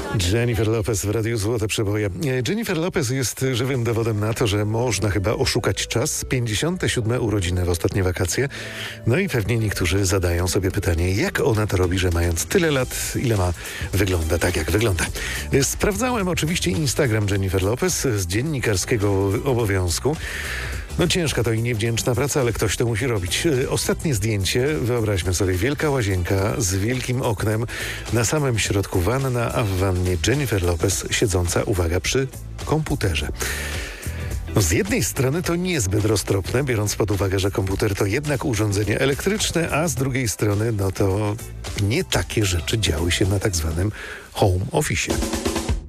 Jennifer Lopez w Radiu Złote Przeboje. Jennifer Lopez jest żywym dowodem na to, że można chyba oszukać czas. 57. urodziny w ostatnie wakacje. No i pewnie niektórzy zadają sobie pytanie, jak ona to robi, że mając tyle lat, ile ma, wygląda tak, jak wygląda. Sprawdzałem oczywiście Instagram Jennifer Lopez z dziennikarskiego obowiązku. No ciężka to i niewdzięczna praca, ale ktoś to musi robić. Ostatnie zdjęcie, wyobraźmy sobie, wielka łazienka z wielkim oknem, na samym środku wanna, a w wannie Jennifer Lopez siedząca, uwaga, przy komputerze. No z jednej strony to niezbyt roztropne, biorąc pod uwagę, że komputer to jednak urządzenie elektryczne, a z drugiej strony no to nie takie rzeczy działy się na tak zwanym home office.